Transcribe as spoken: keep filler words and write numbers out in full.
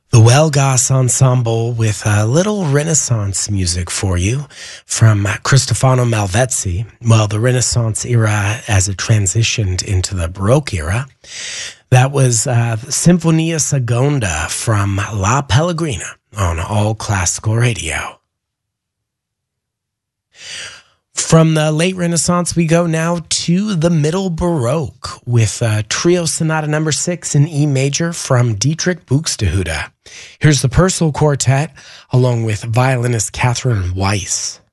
The Huelgas Ensemble with a little Renaissance music for you from Cristofano Malvezzi. Well, the Renaissance era as it transitioned into the Baroque era. That was uh, Sinfonia Seconda from La Pellegrina on All Classical Radio. From the late Renaissance, we go now to the Middle Baroque with uh, Trio Sonata number six in E major from Dietrich Buxtehude. Here's the Purcell Quartet along with violinist Catherine Weiss.